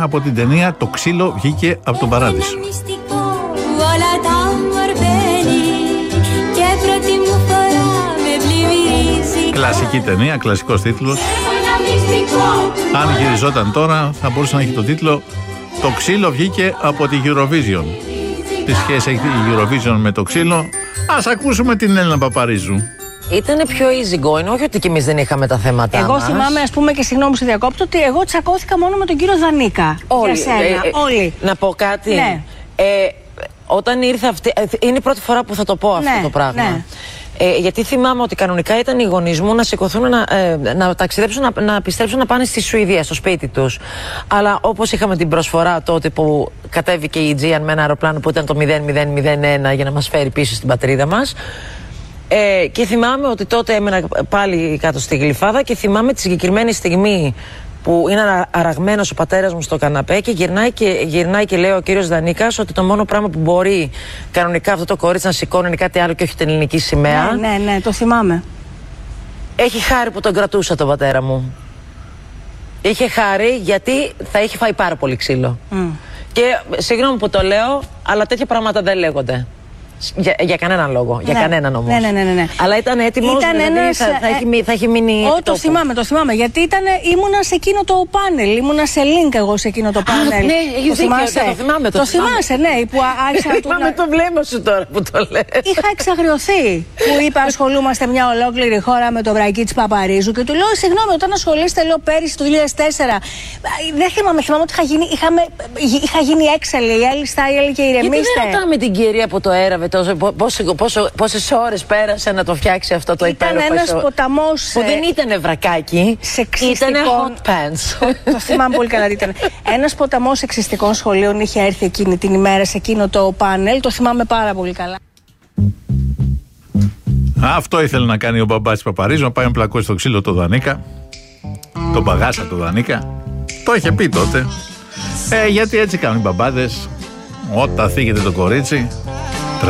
από την ταινία «Το ξύλο βγήκε από τον παράδεισο». Κλασική ταινία, κλασικός τίτλος. Αν γυριζόταν τώρα θα μπορούσε να έχει το τίτλο «Το ξύλο βγήκε από τη Eurovision». Τι σχέση έχει η Eurovision με το ξύλο? Ας ακούσουμε την Έλληνα Παπαρίζου. Ήτανε πιο easy going, όχι ότι κι εμείς δεν είχαμε τα θέματα μας. Εγώ θυμάμαι, ας πούμε, και συγγνώμη που διακόπτω, ότι εγώ τσακώθηκα μόνο με τον κύριο Δανίκα. Όλοι. Για σένα, όλοι. Να πω κάτι. Ναι. Όταν ήρθε αυτή. Είναι η πρώτη φορά που θα το πω αυτό το πράγμα. Ναι. Γιατί θυμάμαι ότι κανονικά ήταν οι γονείς μου να σηκωθούν να ταξιδέψουν, να επιστρέψουν να πάνε στη Σουηδία, στο σπίτι τους. Αλλά όπως είχαμε την προσφορά τότε που κατέβηκε η Aegean με ένα αεροπλάνο που ήταν το 0001 για να μας φέρει πίσω στην πατρίδα μας. Και θυμάμαι ότι τότε έμενα πάλι κάτω στη Γλυφάδα και θυμάμαι τη συγκεκριμένη στιγμή που είναι αραγμένος ο πατέρας μου στο καναπέ και γυρνάει και λέει ο κύριος Δανίκας ότι το μόνο πράγμα που μπορεί κανονικά αυτό το κορίτσι να σηκώνει είναι κάτι άλλο και όχι την ελληνική σημαία. Ναι, το θυμάμαι. Έχει χάρη που τον κρατούσα τον πατέρα μου. Είχε χάρη γιατί θα είχε φάει πάρα πολύ ξύλο. Και συγγνώμη που το λέω, αλλά τέτοια πράγματα δεν λέγονται. Για κανέναν λόγο. Για κανέναν όμως. Ναι. Αλλά ήταν έτοιμος, δηλαδή θα έχει μείνει. Το θυμάμαι. Γιατί ήμουνα σε εκείνο το πάνελ. Ήμουνα σε link εγώ σε εκείνο το πάνελ. Ναι, το θυμάμαι. Το θυμάσαι, ναι. Που θυμάμαι το βλέμμα σου τώρα που το λες. Είχα εξαγριωθεί. Που είπε ασχολούμαστε μια ολόκληρη χώρα με τον Βρακή της Παπαρίζου. Και του λέω, συγγνώμη, όταν ασχολείστε, λέω πέρυσι το 2004. Δεν θυμάμαι ότι είχα γίνει έξαλλη. Η Έλλη Στάιλ και ηρεμήστε. Γιατί δεν ρωτάμε την κυρία που το έραβε πόσες ώρες πέρασε να το φτιάξει αυτό το υπέροχο. Ήταν ένας ποταμός που δεν ήτανε βρακάκι, ήτανε hot pants. Το θυμάμαι πολύ καλά τι ήταν. Ένας ποταμός σεξιστικών σχολείων είχε έρθει εκείνη την ημέρα σε εκείνο το πάνελ. Το θυμάμαι πάρα πολύ καλά. Αυτό ήθελε να κάνει ο μπαμπάς της Παπαρίζου, να πάει να πλακώσει στο ξύλο το Δανίκα. Τον παγάσα το Δανίκα. Το είχε πει τότε. Γιατί έτσι κάνουν οι μπαμπάδες. Όταν θίγεται το κορίτσι,